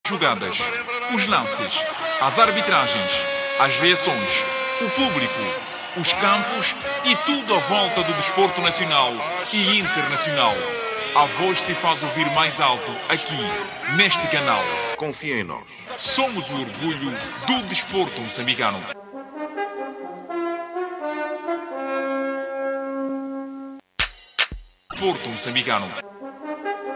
jogadas, os lances, as arbitragens, as reações, o público, os campos e tudo à volta do desporto nacional e internacional. A voz se faz ouvir mais alto aqui, neste canal. Confia em nós. Somos o orgulho do desporto moçambicano. Desporto moçambicano.